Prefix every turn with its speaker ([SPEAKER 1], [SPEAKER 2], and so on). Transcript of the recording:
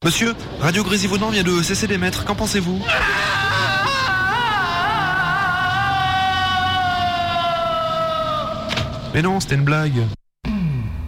[SPEAKER 1] Monsieur, Radio Grésivaudan vient de cesser d'émettre, qu'en pensez-vous? Mais non, c'était une blague.